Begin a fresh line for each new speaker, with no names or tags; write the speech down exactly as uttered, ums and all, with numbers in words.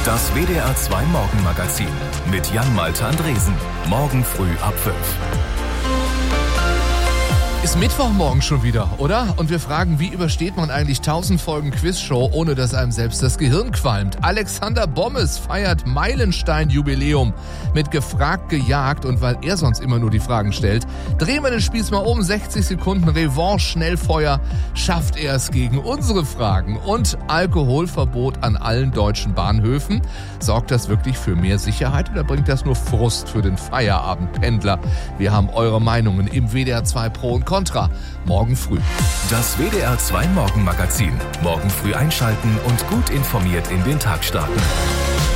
Das W D R zwei Morgenmagazin mit Jan-Malte Andresen. Morgen früh ab fünf.
Ist Mittwochmorgen schon wieder, oder? Und wir fragen, wie übersteht man eigentlich tausend Folgen Quizshow, ohne dass einem selbst das Gehirn qualmt? Alexander Bommes feiert Meilenstein-Jubiläum mit Gefragt gejagt, und weil er sonst immer nur die Fragen stellt, drehen wir den Spieß mal um. sechzig Sekunden Revanche, Schnellfeuer, schafft er es gegen unsere Fragen. Und Alkoholverbot an allen deutschen Bahnhöfen. Sorgt das wirklich für mehr Sicherheit oder bringt das nur Frust für den Feierabendpendler? Wir haben eure Meinungen im W D R zwei Pro und Contra. Morgen früh.
Das W D R zwei Morgenmagazin. Morgen früh einschalten und gut informiert in den Tag starten.